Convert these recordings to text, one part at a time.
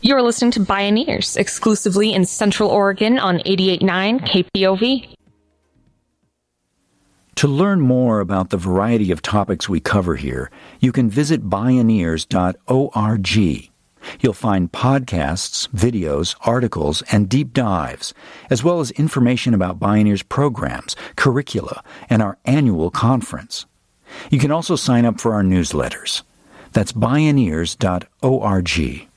You're listening to Bioneers, exclusively in Central Oregon on 88.9 KPOV. To learn more about the variety of topics we cover here, you can visit Bioneers.org. You'll find podcasts, videos, articles, and deep dives, as well as information about Bioneers programs, curricula, and our annual conference. You can also sign up for our newsletters. That's Bioneers.org.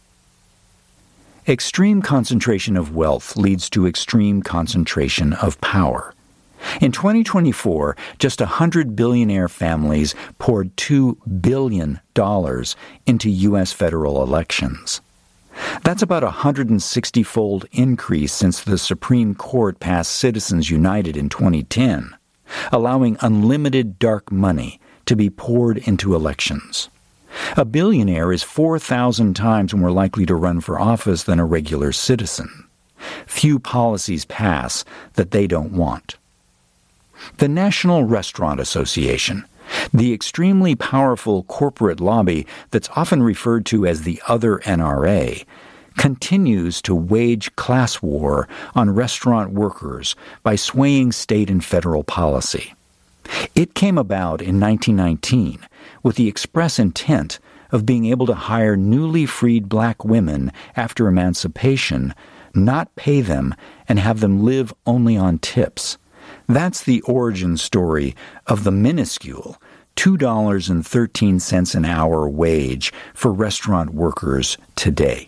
Extreme concentration of wealth leads to extreme concentration of power. In 2024, just 100 billionaire families poured $2 billion into U.S. federal elections. That's about a 160-fold increase since the Supreme Court passed Citizens United in 2010, allowing unlimited dark money to be poured into elections. A billionaire is 4,000 times more likely to run for office than a regular citizen. Few policies pass that they don't want. The National Restaurant Association, the extremely powerful corporate lobby that's often referred to as the other NRA, continues to wage class war on restaurant workers by swaying state and federal policy. It came about in 1919 with the express intent of being able to hire newly freed black women after emancipation, not pay them, and have them live only on tips. That's the origin story of the minuscule $2.13 an hour wage for restaurant workers today.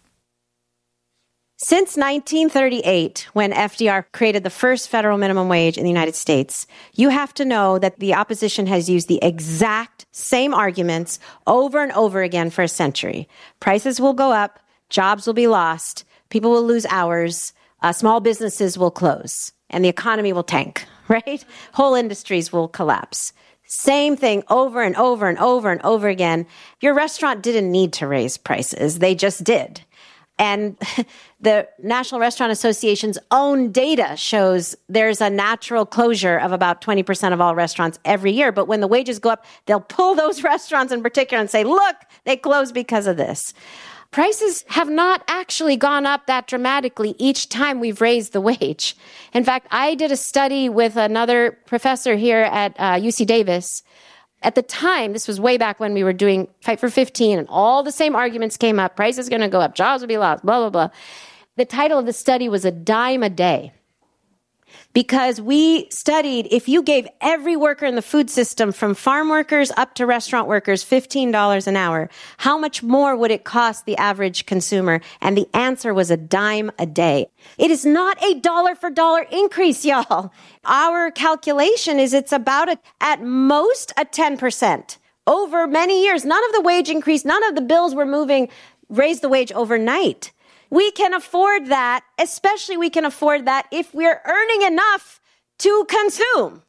Since 1938, when FDR created the first federal minimum wage in the United States, you have to know that the opposition has used the exact same arguments over and over again for a century. Prices will go up, jobs will be lost, people will lose hours, small businesses will close, and the economy will tank, right? Whole industries will collapse. Same thing over and over and over and over again. Your restaurant didn't need to raise prices. They just did. And the National Restaurant Association's own data shows there's a natural closure of about 20% of all restaurants every year. But when the wages go up, they'll pull those restaurants in particular and say, look, they closed because of this. Prices have not actually gone up that dramatically each time we've raised the wage. In fact, I did a study with another professor here at UC Davis. At the time, this was way back when we were doing Fight for 15, and all the same arguments came up. Price is going to go up, jobs will be lost, blah, blah, blah. The title of the study was A Dime a Day. Because we studied, if you gave every worker in the food system, from farm workers up to restaurant workers, $15 an hour, how much more would it cost the average consumer? And the answer was a dime a day. It is not a dollar for dollar increase, y'all. Our calculation is it's about at most a 10%. Over many years, none of the wage increase, none of the bills we're moving raised the wage overnight. We can afford that, especially we can afford that if we're earning enough to consume.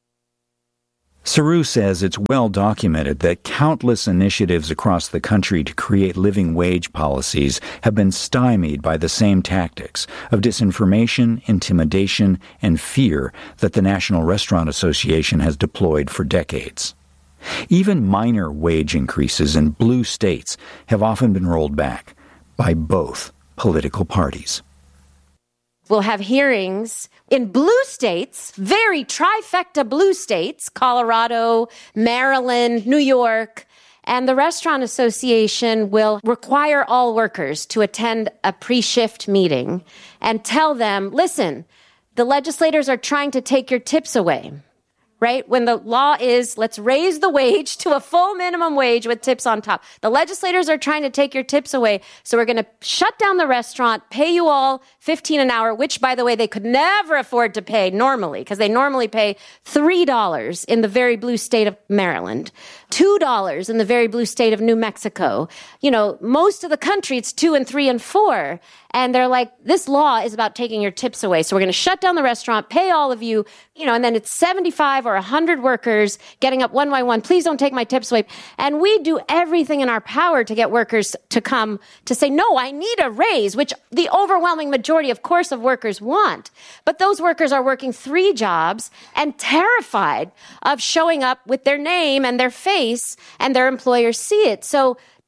Saru says it's well documented that countless initiatives across the country to create living wage policies have been stymied by the same tactics of disinformation, intimidation, and fear that the National Restaurant Association has deployed for decades. Even minor wage increases in blue states have often been rolled back by both political parties. We'll have hearings in blue states, very trifecta blue states, Colorado, Maryland, New York, and the Restaurant Association will require all workers to attend a pre-shift meeting and tell them, listen, the legislators are trying to take your tips away. Right? When the law is, let's raise the wage to a full minimum wage with tips on top. The legislators are trying to take your tips away, so we're going to shut down the restaurant, pay you all $15 an hour, which, by the way, they could never afford to pay normally, because they normally pay $3 in the very blue state of Maryland, $2 in the very blue state of New Mexico. You know, most of the country, it's 2 and 3 and 4. And they're like, this law is about taking your tips away. So we're going to shut down the restaurant, pay all of you, and then it's 75 or 100 workers getting up one by one. Please don't take my tips away. And we do everything in our power to get workers to come to say, no, I need a raise, which the overwhelming majority, of course, of workers want. But those workers are working 3 jobs and terrified of showing up with their name and their face and their employers see it. So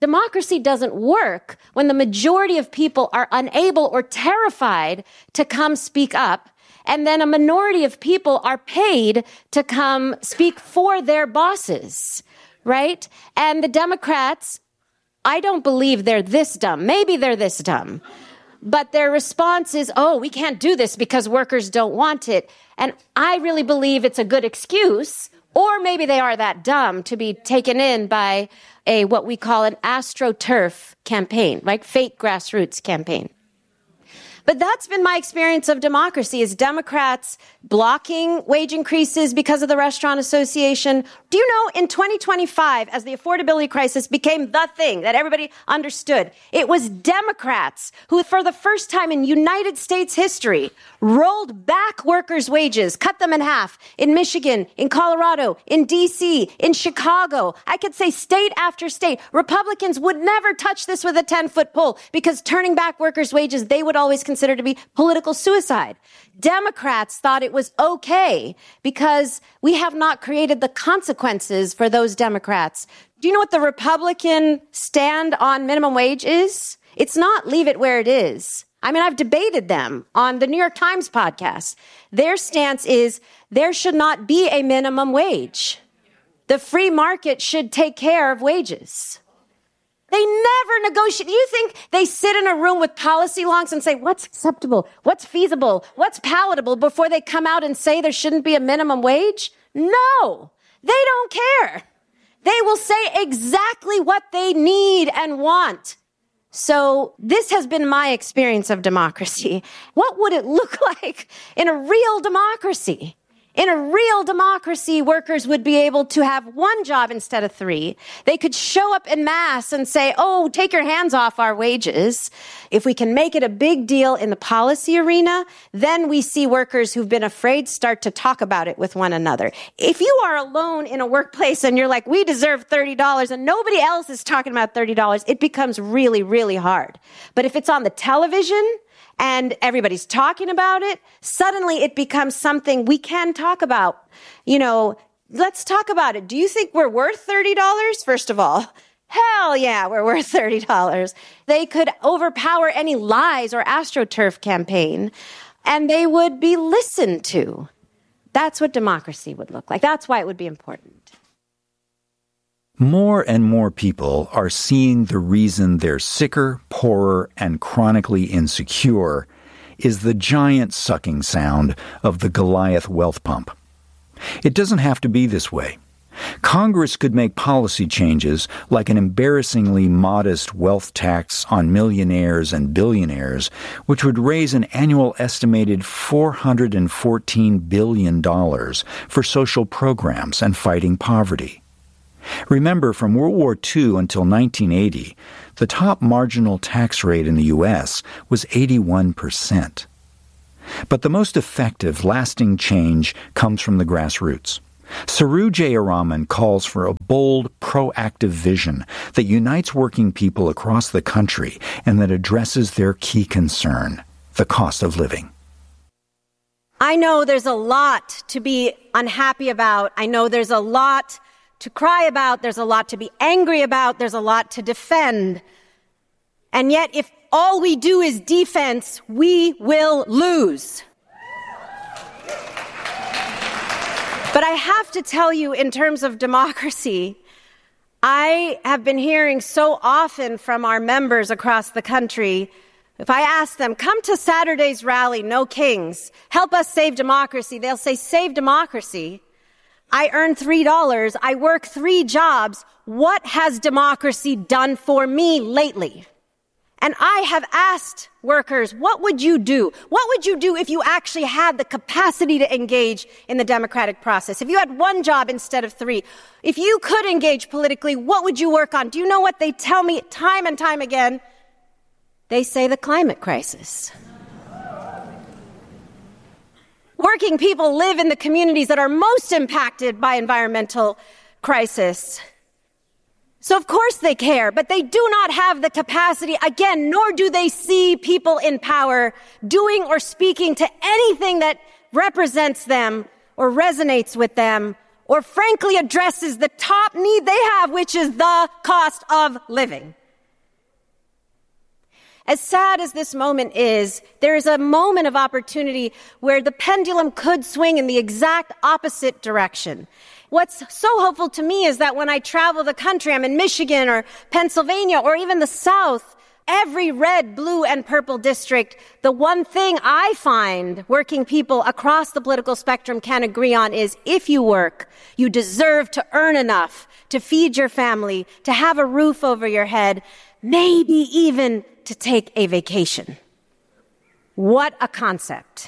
Democracy doesn't work when the majority of people are unable or terrified to come speak up, and then a minority of people are paid to come speak for their bosses, right? And the Democrats, I don't believe they're this dumb. Maybe they're this dumb. But their response is, oh, we can't do this because workers don't want it. And I really believe it's a good excuse, or maybe they are that dumb to be taken in by what we call an AstroTurf campaign, like fake grassroots campaign. But that's been my experience of democracy, is Democrats blocking wage increases because of the Restaurant Association. Do you know, in 2025, as the affordability crisis became the thing that everybody understood, it was Democrats who, for the first time in United States history, rolled back workers' wages, cut them in half in Michigan, in Colorado, in D.C., in Chicago. I could say state after state. Republicans would never touch this with a 10-foot pole because turning back workers' wages, they would always consider to be political suicide. Democrats thought it was okay because we have not created the consequences for those Democrats. Do you know what the Republican stand on minimum wage is? It's not leave it where it is. I mean, I've debated them on the New York Times podcast. Their stance is there should not be a minimum wage. The free market should take care of wages. They never negotiate. Do you think they sit in a room with policy wonks and say, what's acceptable, what's feasible, what's palatable before they come out and say there shouldn't be a minimum wage? No, they don't care. They will say exactly what they need and want. So this has been my experience of democracy. What would it look like in a real democracy? In a real democracy, workers would be able to have one job instead of three. They could show up en masse and say, oh, take your hands off our wages. If we can make it a big deal in the policy arena, then we see workers who've been afraid start to talk about it with one another. If you are alone in a workplace and you're like, we deserve $30 and nobody else is talking about $30, it becomes really, really hard. But if it's on the television, and everybody's talking about it, suddenly it becomes something we can talk about. You know, let's talk about it. Do you think we're worth $30, first of all? Hell yeah, we're worth $30. They could overpower any lies or AstroTurf campaign, and they would be listened to. That's what democracy would look like. That's why it would be important. More and more people are seeing the reason they're sicker, poorer, and chronically insecure is the giant sucking sound of the Goliath wealth pump. It doesn't have to be this way. Congress could make policy changes like an embarrassingly modest wealth tax on millionaires and billionaires, which would raise an annual estimated $414 billion for social programs and fighting poverty. Remember, from World War II until 1980, the top marginal tax rate in the U.S. was 81%. But the most effective, lasting change comes from the grassroots. Saru Jayaraman calls for a bold, proactive vision that unites working people across the country and that addresses their key concern, the cost of living. I know there's a lot to be unhappy about. I know there's a lot to cry about, there's a lot to be angry about, there's a lot to defend. And yet, if all we do is defense, we will lose. But I have to tell you, in terms of democracy, I have been hearing so often from our members across the country, if I ask them, come to Saturday's rally, No Kings, help us save democracy, they'll say, save democracy? I earn $3. I work 3 jobs. What has democracy done for me lately? And I have asked workers, what would you do? What would you do if you actually had the capacity to engage in the democratic process? If you had 1 job instead of 3? If you could engage politically, what would you work on? Do you know what they tell me time and time again? They say the climate crisis. Working people live in the communities that are most impacted by environmental crisis. So of course they care, but they do not have the capacity, again, nor do they see people in power doing or speaking to anything that represents them or resonates with them or frankly addresses the top need they have, which is the cost of living. As sad as this moment is, there is a moment of opportunity where the pendulum could swing in the exact opposite direction. What's so hopeful to me is that when I travel the country, I'm in Michigan or Pennsylvania or even the South, every red, blue, and purple district, the one thing I find working people across the political spectrum can agree on is if you work, you deserve to earn enough to feed your family, to have a roof over your head, maybe even to take a vacation. What a concept.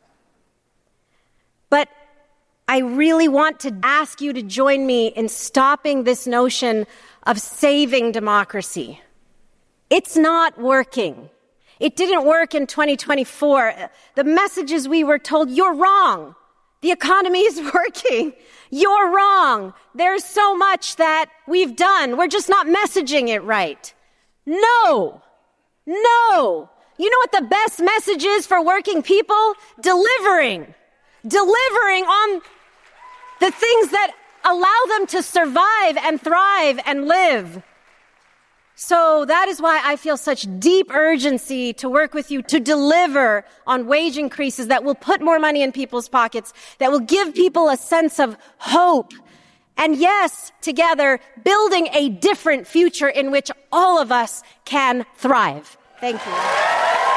But I really want to ask you to join me in stopping this notion of saving democracy. It's not working. It didn't work in 2024. The messages we were told, you're wrong. The economy is working. You're wrong. There's so much that we've done. We're just not messaging it right. No. You know what the best message is for working people? Delivering on the things that allow them to survive and thrive and live. So that is why I feel such deep urgency to work with you to deliver on wage increases that will put more money in people's pockets, that will give people a sense of hope. And yes, together, building a different future in which all of us can thrive. Thank you.